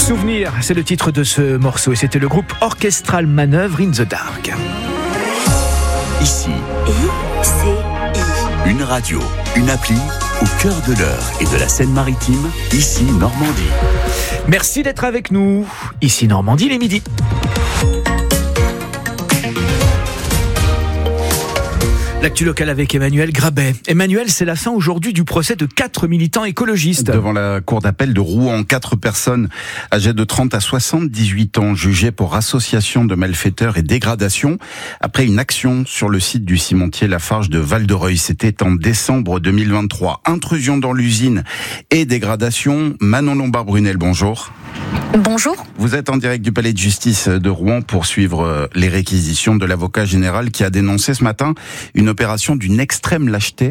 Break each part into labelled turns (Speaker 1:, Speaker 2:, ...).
Speaker 1: Souvenir, c'est le titre de ce morceau et c'était le groupe Orchestral Manœuvre in the Dark.
Speaker 2: Ici, une radio, une appli au cœur de l'Eure et de la Seine-Maritime, ici Normandie.
Speaker 1: Merci d'être avec nous. Ici Normandie, il est midi. L'actu locale avec Emmanuel Grabet. Emmanuel, c'est la fin aujourd'hui du procès de 4 militants écologistes.
Speaker 3: Devant la cour d'appel de Rouen, 4 personnes âgées de 30 à 78 ans jugées pour association de malfaiteurs et dégradation après une action sur le site du cimentier Lafarge de Val-de-Reuil. C'était en décembre 2023. Intrusion dans l'usine et dégradation. Manon Lombard-Brunel, bonjour.
Speaker 4: Bonjour.
Speaker 3: Vous êtes en direct du palais de justice de Rouen pour suivre les réquisitions de l'avocat général qui a dénoncé ce matin une opération d'une extrême lâcheté.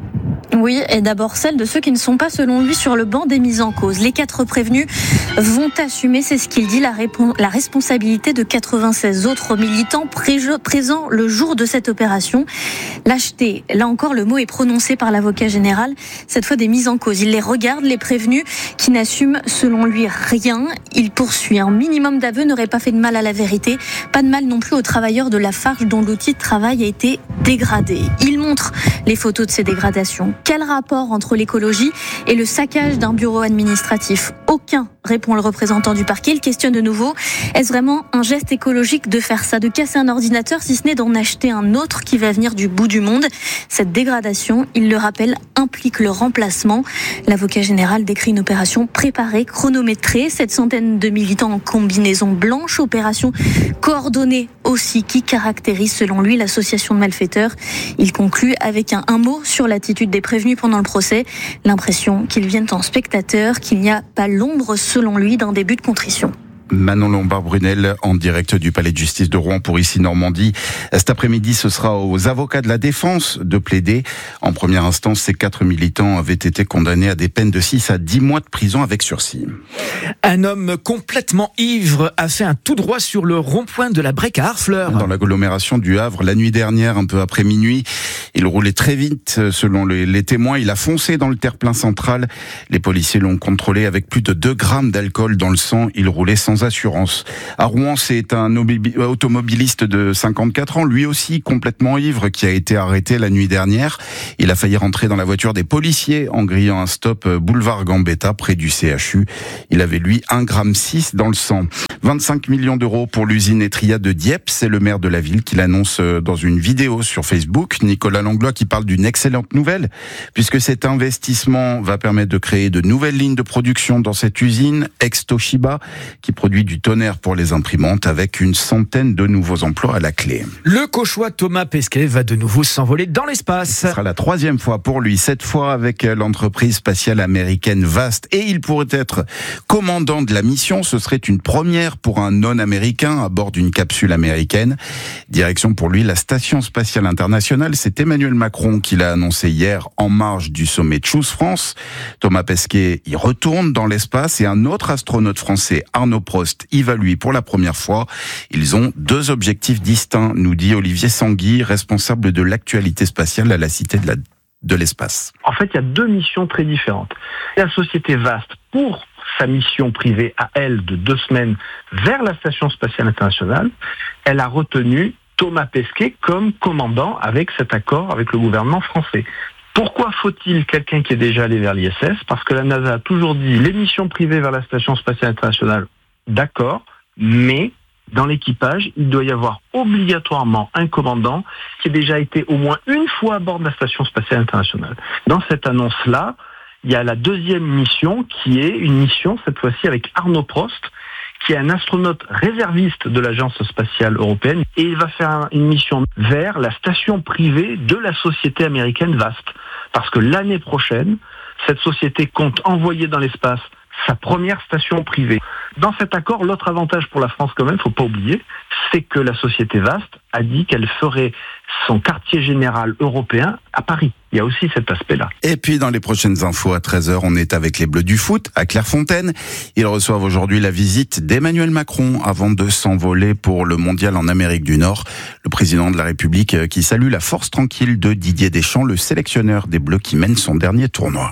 Speaker 4: Oui, et d'abord celle de ceux qui ne sont pas, selon lui, sur le banc des mises en cause. Les 4 prévenus vont assumer, c'est ce qu'il dit, la responsabilité de 96 autres militants présents le jour de cette opération. Lâcheté, là encore, le mot est prononcé par l'avocat général, cette fois des mises en cause. Il les regarde, les prévenus, qui n'assument, selon lui, rien. Il poursuit. Un minimum d'aveux n'aurait pas fait de mal à la vérité. Pas de mal non plus aux travailleurs de Lafarge dont l'outil de travail a été dégradé. Il montre les photos de ces dégradations. Quel rapport entre l'écologie et le saccage d'un bureau administratif ? Aucun, répond le représentant du parquet. Il questionne de nouveau. Est-ce vraiment un geste écologique de faire ça, de casser un ordinateur, si ce n'est d'en acheter un autre qui va venir du bout du monde ? Cette dégradation, il le rappelle, implique le remplacement. L'avocat général décrit une opération préparée, chronométrée. Cette centaine de militants en combinaison blanche, opération coordonnée aussi, qui caractérise selon lui l'association de malfaiteurs. Il conclut avec un mot sur l'attitude des prévenus pendant le procès, l'impression qu'ils viennent en spectateurs, qu'il n'y a pas l'ombre, selon lui, d'un début de contrition.
Speaker 3: Manon Lombard-Brunel en direct du palais de justice de Rouen pour ici Normandie. Cet après-midi, ce sera aux avocats de la défense de plaider. En première instance, ces 4 militants avaient été condamnés à des peines de 6 à 10 mois de prison avec sursis.
Speaker 1: Un homme complètement ivre a fait un tout droit sur le rond-point de la Brec à Harfleur.
Speaker 3: Dans l'agglomération du Havre, la nuit dernière, un peu après minuit, il roulait très vite. Selon les témoins, il a foncé dans le terre-plein central. Les policiers l'ont contrôlé avec plus de 2 grammes d'alcool dans le sang. Il roulait sans assurance. À Rouen, c'est un automobiliste de 54 ans, lui aussi complètement ivre, qui a été arrêté la nuit dernière. Il a failli rentrer dans la voiture des policiers en grillant un stop boulevard Gambetta près du CHU. Il avait lui 1,6 g dans le sang. 25 millions d'euros pour l'usine Etria de Dieppe, c'est le maire de la ville qui l'annonce dans une vidéo sur Facebook. Nicolas Langlois qui parle d'une excellente nouvelle, puisque cet investissement va permettre de créer de nouvelles lignes de production dans cette usine, ex-Toshiba, qui produit du tonnerre pour les imprimantes avec une centaine de nouveaux emplois à la clé.
Speaker 1: Le Cauchois Thomas Pesquet va de nouveau s'envoler dans l'espace.
Speaker 3: Ce sera la 3e fois pour lui, cette fois avec l'entreprise spatiale américaine VAST. Et il pourrait être commandant de la mission. Ce serait une première pour un non-américain à bord d'une capsule américaine. Direction pour lui la Station spatiale internationale. C'est Emmanuel Macron qui l'a annoncé hier en marge du sommet Choose France. Thomas Pesquet y retourne dans l'espace et un autre astronaute français, Arnaud Prost, y va lui pour la première fois. Ils ont 2 objectifs distincts, nous dit Olivier Sanguy, responsable de l'actualité spatiale à la Cité de l'espace.
Speaker 5: En fait, il y a 2 missions très différentes. La société VAST, pour sa mission privée à elle de 2 semaines vers la Station spatiale internationale, elle a retenu Thomas Pesquet comme commandant avec cet accord avec le gouvernement français. Pourquoi faut-il quelqu'un qui est déjà allé vers l'ISS ? Parce que la NASA a toujours dit les missions privées vers la Station spatiale internationale, d'accord, mais dans l'équipage, il doit y avoir obligatoirement un commandant qui a déjà été au moins une fois à bord de la Station spatiale internationale. Dans cette annonce-là, il y a la 2e mission qui est une mission, cette fois-ci avec Arnaud Prost, qui est un astronaute réserviste de l'Agence spatiale européenne, et il va faire une mission vers la station privée de la société américaine VAST. Parce que l'année prochaine, cette société compte envoyer dans l'espace sa première station privée. Dans cet accord, l'autre avantage pour la France quand même, faut pas oublier, c'est que la société VAST a dit qu'elle ferait son quartier général européen à Paris. Il y a aussi cet aspect-là.
Speaker 3: Et puis dans les prochaines infos à 13h, on est avec les Bleus du foot à Clairefontaine. Ils reçoivent aujourd'hui la visite d'Emmanuel Macron avant de s'envoler pour le mondial en Amérique du Nord. Le président de la République qui salue la force tranquille de Didier Deschamps, le sélectionneur des Bleus qui mène son dernier tournoi.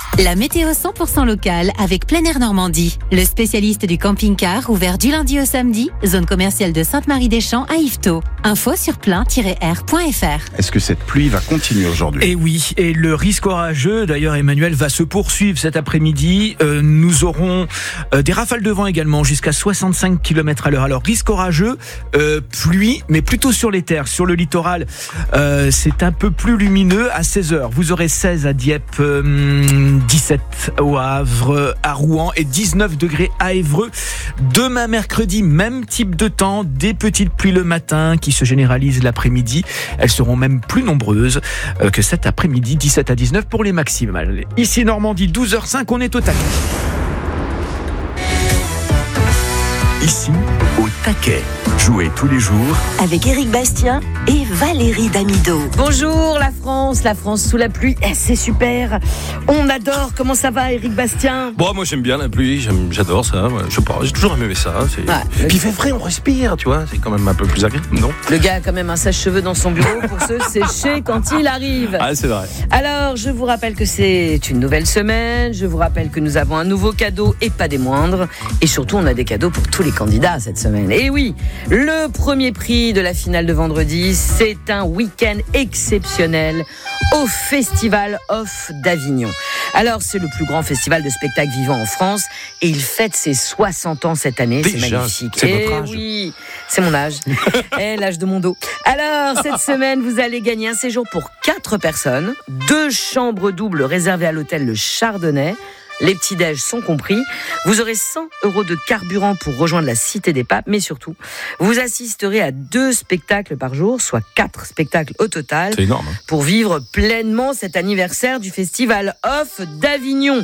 Speaker 6: La météo 100% locale avec Plein Air Normandie. Le spécialiste du camping-car ouvert du lundi au samedi, zone commerciale de Sainte-Marie-des-Champs à Yvetot. Info sur plein-air.fr.
Speaker 3: Est-ce que cette pluie va continuer aujourd'hui ?
Speaker 1: Et oui, et le risque orageux, d'ailleurs Emmanuel, va se poursuivre cet après-midi. Nous aurons des rafales de vent également jusqu'à 65 km/h. Alors risque orageux, pluie, mais plutôt sur les terres. Sur le littoral, c'est un peu plus lumineux à 16h. Vous aurez 16 à Dieppe, 17 au Havre, à Rouen et 19 degrés à Évreux. Demain mercredi, même type de temps, des petites pluies le matin qui se généralisent l'après-midi. Elles seront même plus nombreuses que cet après-midi, 17 à 19 pour les maximales. Ici Normandie, 12h05, on est au taquet.
Speaker 2: Ici, au taquet. Jouez tous les jours
Speaker 7: avec Éric Bastien et Valérie Damido.
Speaker 8: Bonjour la France sous la pluie, c'est super. On adore. Comment ça va, Éric Bastien ?
Speaker 9: Bon, moi j'aime bien la pluie, j'adore ça. Je sais pas, j'ai toujours aimé ça. Puis il fait frais, on respire, tu vois. C'est quand même un peu plus agréable, non ?
Speaker 8: Le gars a quand même un sèche-cheveux dans son bureau pour se sécher quand il arrive.
Speaker 9: Ah, c'est vrai.
Speaker 8: Alors, je vous rappelle que c'est une nouvelle semaine. Je vous rappelle que nous avons un nouveau cadeau et pas des moindres. Et surtout, on a des cadeaux pour tous les candidats cette semaine. Et oui, le premier prix de la finale de vendredi, c'est un week-end exceptionnel au Festival Off d'Avignon. Alors, c'est le plus grand festival de spectacles vivants en France et il fête ses 60 ans cette année.
Speaker 9: Déjà,
Speaker 8: c'est magnifique.
Speaker 9: c'est votre âge.
Speaker 8: Oui, c'est mon âge. L'âge de mon dos. Alors, cette semaine, vous allez gagner un séjour pour 4 personnes, 2 chambres doubles réservées à l'hôtel Le Chardonnay. Les petits-déj sont compris. Vous aurez 100 € de carburant pour rejoindre la Cité des Papes, mais surtout, vous assisterez à 2 spectacles par jour, soit 4 spectacles au total.
Speaker 9: C'est énorme.
Speaker 8: Pour vivre pleinement cet anniversaire du Festival Off d'Avignon.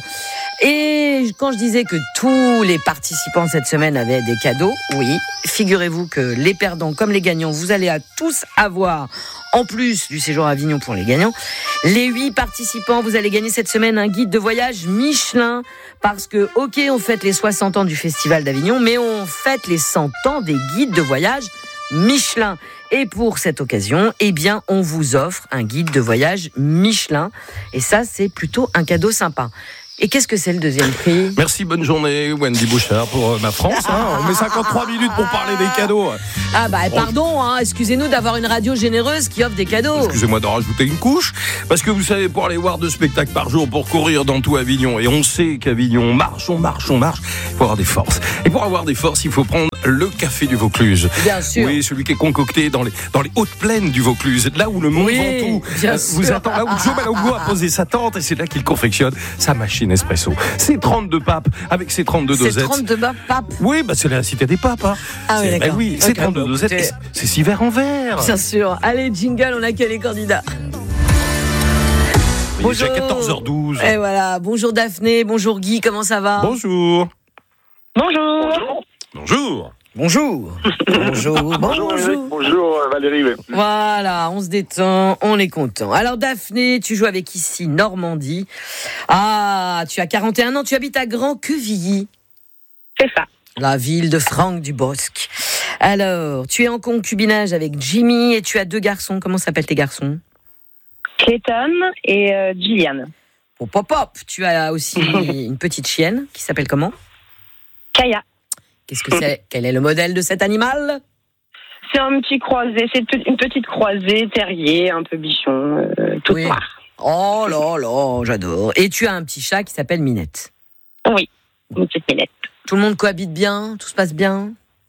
Speaker 8: Et quand je disais que tous les participants cette semaine avaient des cadeaux, oui, figurez-vous que les perdants comme les gagnants, vous allez à tous avoir, en plus du séjour à Avignon pour les gagnants, les 8 participants, vous allez gagner cette semaine un guide de voyage Michelin. Parce que, ok, on fête les 60 ans du Festival d'Avignon, mais on fête les 100 ans des guides de voyage Michelin. Et pour cette occasion, eh bien, on vous offre un guide de voyage Michelin. Et ça, c'est plutôt un cadeau sympa. Et qu'est-ce que c'est le deuxième prix ?
Speaker 9: Merci, bonne journée Wendy Bouchard pour ma France. On met 53 minutes pour parler des cadeaux.
Speaker 8: Ah bah pardon, excusez-nous d'avoir une radio généreuse qui offre des cadeaux.
Speaker 9: Excusez-moi de rajouter une couche, parce que vous savez, pour aller voir 2 spectacles par jour, pour courir dans tout Avignon, et on sait qu'Avignon, on marche, il faut avoir des forces. Et pour avoir des forces, il faut prendre le café du Vaucluse.
Speaker 8: Bien sûr.
Speaker 9: Oui, celui qui est concocté dans les hautes plaines du Vaucluse, là où le Mont Ventoux vous attend, là où Joe Malongo a posé sa tente, et c'est là qu'il confectionne sa machine espresso. C'est 32 papes avec ses 32 dosettes.
Speaker 8: C'est 32 papes.
Speaker 9: Oui, c'est la cité des papes.
Speaker 8: Ah oui, d'accord.
Speaker 9: Oui, c'est 32 dosettes. C'est 6 verres en verre.
Speaker 8: Bien sûr. Allez, jingle, on accueille les candidats.
Speaker 9: Il est déjà 14h12.
Speaker 8: Et voilà. Bonjour Daphné, bonjour Guy, comment ça va ?
Speaker 9: Bonjour.
Speaker 10: Bonjour.
Speaker 9: Bonjour.
Speaker 8: Bonjour. Bonjour.
Speaker 10: Bonjour Valérie.
Speaker 8: Voilà, on se détend, on est content. Alors Daphné, tu joues avec ici Normandie. Ah, tu as 41 ans, tu habites à Grand-Quevilly.
Speaker 10: C'est ça.
Speaker 8: La ville de Franck Dubosc. Alors, tu es en concubinage avec Jimmy et tu as 2 garçons. Comment s'appellent tes garçons ?
Speaker 10: Clayton et Gillian.
Speaker 8: Hop. Tu as aussi une petite chienne qui s'appelle comment ?
Speaker 10: Kaya.
Speaker 8: Qu'est-ce que c'est ? Quel est le modèle de cet animal ?
Speaker 10: C'est un petit croisé, c'est une petite croisée, terrier, un peu bichon, toute noire.
Speaker 8: Oh là, j'adore. Et tu as un petit chat qui s'appelle Minette.
Speaker 10: Oui, une petite Minette.
Speaker 8: Tout le monde cohabite bien ? Tout se passe bien ?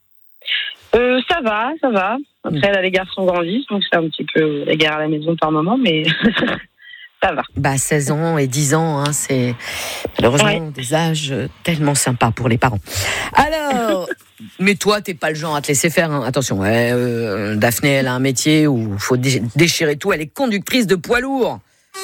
Speaker 10: Ça va. Après, là, les garçons grandissent, donc c'est un petit peu la guerre à la maison par moment, mais ça va.
Speaker 8: 16 ans et 10 ans, c'est malheureusement des âges tellement sympas pour les parents. Alors, mais toi, t'es pas le genre à te laisser faire. Attention, Daphné, elle a un métier où il faut déchirer tout. Elle est conductrice de poids lourd.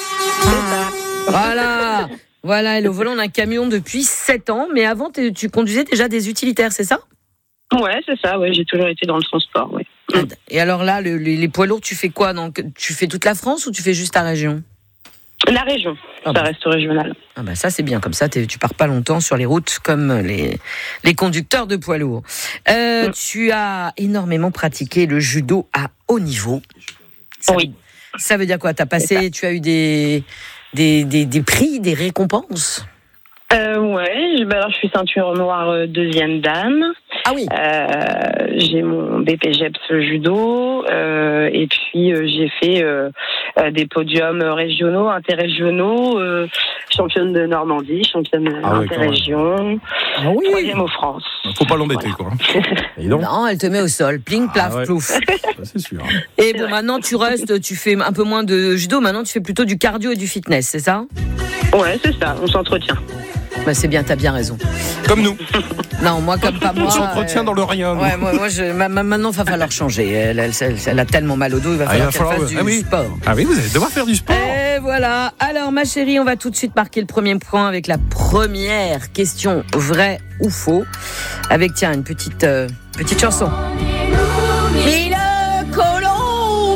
Speaker 8: Voilà, elle est au volant d'un camion depuis 7 ans. Mais avant, tu conduisais déjà des utilitaires, c'est ça ?
Speaker 10: Ouais, c'est ça. Ouais, j'ai toujours été dans le transport. Ouais.
Speaker 8: Et alors là, les poids lourds, tu fais quoi ? Donc, tu fais toute la France ou tu fais juste ta région ?
Speaker 10: La région, ça reste régional.
Speaker 8: Ça c'est bien, comme ça tu pars pas longtemps sur les routes comme les conducteurs de poids lourds. Tu as énormément pratiqué le judo à haut niveau. Ça veut dire quoi ? Tu as eu des des prix, des récompenses?
Speaker 10: Ouais, alors je suis ceinture noire deuxième dan.
Speaker 8: Ah oui.
Speaker 10: J'ai mon BPGEPS judo et puis j'ai fait des podiums régionaux, interrégionaux, championne de Normandie, championne interrégion, troisième aux France.
Speaker 9: Faut pas l'embêter quoi.
Speaker 8: Non, elle te met au sol, pling, plaf, plouf.
Speaker 9: C'est sûr.
Speaker 8: Et bon, maintenant tu fais un peu moins de judo, maintenant tu fais plutôt du cardio et du fitness, c'est ça?
Speaker 10: Ouais, c'est ça, on s'entretient.
Speaker 8: Bah c'est bien, t'as bien raison.
Speaker 9: Comme nous.
Speaker 8: Non, moi comme pas moi.
Speaker 9: On s'entretient dans le rien.
Speaker 8: Ouais, moi maintenant il va falloir changer. Elle a tellement mal au dos, il va falloir qu'elle fasse du sport.
Speaker 9: Ah oui, vous allez devoir faire du sport.
Speaker 8: Et voilà. Alors ma chérie, on va tout de suite marquer le premier point avec la première question, vrai ou faux, avec tiens une petite chanson. Mille colombes.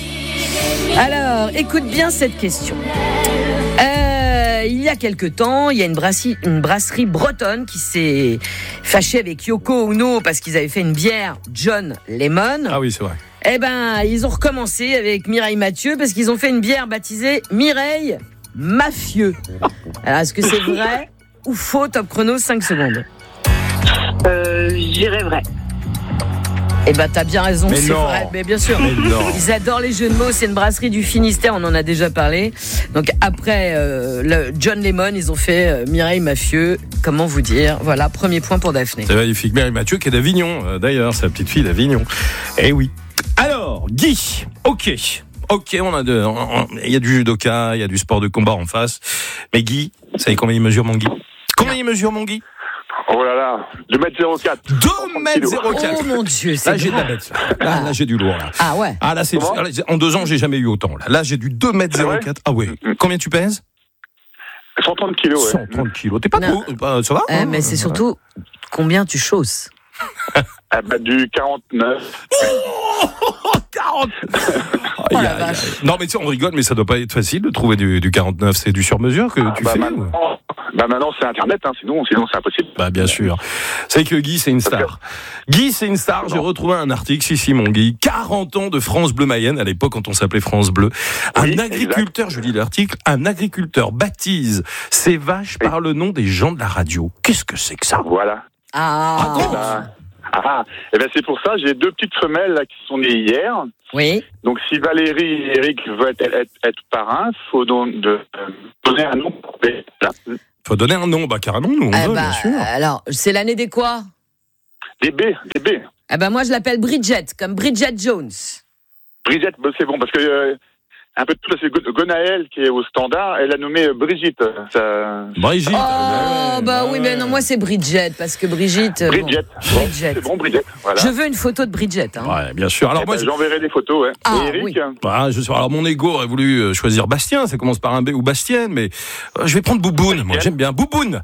Speaker 8: Alors, écoute bien cette question. Il y a quelque temps, il y a une brasserie bretonne qui s'est fâchée avec Yoko Ono parce qu'ils avaient fait une bière John Lemon.
Speaker 9: Ah oui, c'est vrai.
Speaker 8: Eh ben, ils ont recommencé avec Mireille Mathieu parce qu'ils ont fait une bière baptisée Mireille Mafieux. Alors, est-ce que c'est vrai ou faux? Top chrono, 5 secondes.
Speaker 10: Je dirais vrai.
Speaker 8: Eh ben, t'as bien raison,
Speaker 9: mais
Speaker 8: c'est
Speaker 9: non.
Speaker 8: vrai. Mais bien sûr, ils adorent les jeux de mots. C'est une brasserie du Finistère, on en a déjà parlé. Donc après le John Lemon, ils ont fait Mireille Mafieux. Comment vous dire? Voilà, premier point pour Daphné.
Speaker 9: C'est magnifique. Mireille Mathieu qui est d'Avignon, d'ailleurs, c'est la petite fille d'Avignon. Eh oui. Alors, Guy, ok, il y a du judoka, il y a du sport de combat en face. Mais Guy, vous savez combien il mesure mon Guy? Combien il mesure mon Guy?
Speaker 11: Oh là là, 2m04.
Speaker 9: 2m04.
Speaker 8: Oh mon Dieu, c'est
Speaker 9: là, j'ai de la bête. Là, j'ai du lourd. Là.
Speaker 8: Ah ouais.
Speaker 9: Ah là, c'est en 2 ans, j'ai jamais eu autant. Là, j'ai du 2m04. Ah ouais. Combien tu pèses?
Speaker 11: 130 kilos, ouais.
Speaker 9: 130 kilos. T'es pas trop, ça va?
Speaker 8: Mais c'est surtout combien tu chausses.
Speaker 11: Du 49.
Speaker 9: Oh, 40. Non, mais tu sais, on rigole, mais ça doit pas être facile de trouver du 49. C'est du sur-mesure que tu fais.
Speaker 11: Maintenant, c'est Internet, hein, sinon c'est impossible.
Speaker 9: Bah, bien sûr. C'est que Guy, c'est une star. Guy, c'est une star. J'ai retrouvé un article, ici, mon Guy. 40 ans de France Bleu Mayenne, à l'époque, quand on s'appelait France Bleu. Un agriculteur, je lis l'article, un agriculteur baptise ses vaches par le nom des gens de la radio. Qu'est-ce que c'est que ça?
Speaker 11: Voilà. Et ben c'est pour ça, j'ai 2 petites femelles là, qui sont nées hier.
Speaker 8: Oui.
Speaker 11: Donc si Valérie et Eric veulent être parrains, il faut donner un nom.
Speaker 9: Faut donner un nom, carrément, nous, on veut, bien sûr.
Speaker 8: Alors, c'est l'année des quoi?
Speaker 11: Des B.
Speaker 8: Moi, je l'appelle Bridget, comme Bridget Jones.
Speaker 11: Bridget, c'est bon, parce que un peu de tout, c'est Gonaël qui est au standard, elle a nommé Brigitte.
Speaker 9: Brigitte.
Speaker 8: Oui, mais non, moi c'est Bridget, parce que Brigitte.
Speaker 11: Bridget. C'est bon, Bridget. Voilà.
Speaker 8: Je veux une photo de Bridget. Hein.
Speaker 9: Ouais, bien sûr. Alors moi,
Speaker 11: j'enverrai des photos. Ouais.
Speaker 8: Ah,
Speaker 11: et Eric,
Speaker 8: oui.
Speaker 9: Alors mon ego aurait voulu choisir Bastien. Ça commence par un B ou Bastienne, mais je vais prendre Bouboune. Moi, j'aime bien Bouboune.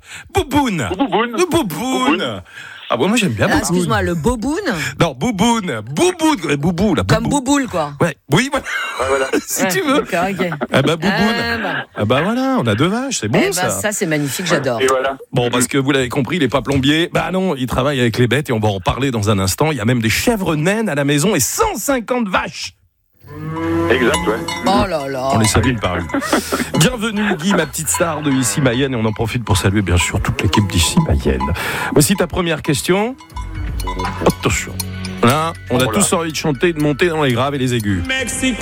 Speaker 9: Ah bon, moi j'aime bien Bouboune.
Speaker 8: Excuse-moi, le Boboune?
Speaker 9: Non, Bouboune, Boubou, là.
Speaker 8: Comme Bouboule, quoi.
Speaker 9: Ouais, oui, voilà. Si tu veux.
Speaker 8: D'accord, ok.
Speaker 9: Bouboune. Voilà, on a 2 vaches, c'est bon ça.
Speaker 8: Ça c'est magnifique, j'adore.
Speaker 11: Et voilà.
Speaker 9: Bon, parce que vous l'avez compris, il n'est pas plombier. Non, il travaille avec les bêtes et on va en parler dans un instant. Il y a même des chèvres naines à la maison et 150 vaches.
Speaker 11: Exact, ouais.
Speaker 8: Oh là là.
Speaker 9: On les salue par une. Bienvenue Guy, ma petite star de ici Mayenne, et on en profite pour saluer bien sûr toute l'équipe d'ici Mayenne. Voici ta première question. Attention. Là, on a tous envie de chanter, de monter dans les graves et les aigus.
Speaker 12: Mexico.